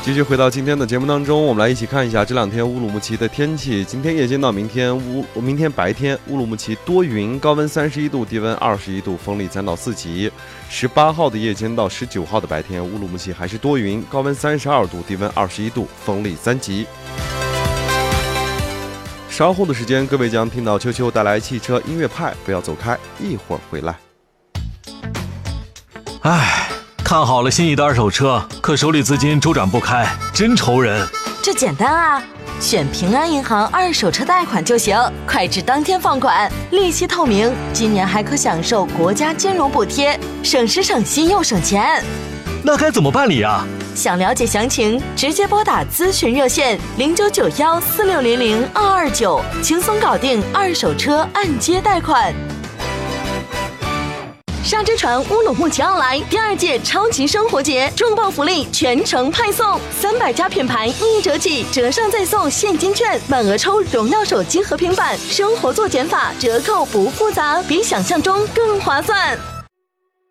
继续回到今天的节目当中，我们来一起看一下这两天乌鲁木齐的天气。今天夜间到明天白天，乌鲁木齐多云，高温31度，低温21度，风力3到4级。18号的夜间到19号的白天，乌鲁木齐还是多云，高温32度，低温21度，风力3级。稍后的时间，各位将听到秋秋带来汽车音乐派，不要走开，一会儿回来。 唉，看好了心仪的二手车，可手里资金周转不开，真愁人。 这简单啊，选平安银行二手车贷款就行，快至当天放款，利息透明，今年还可享受国家金融补贴，省时省心又省钱。 那该怎么办理啊？ 想了解详情，直接拨打咨询热线099146002229，轻松搞定二手车按揭贷款。沙之船乌鲁木齐奥莱第2届超级生活节重磅福利全程派送，300家品牌1折起，折上再送现金券，满额抽荣耀手机和平板，生活做减法，折扣不复杂，比想象中更划算。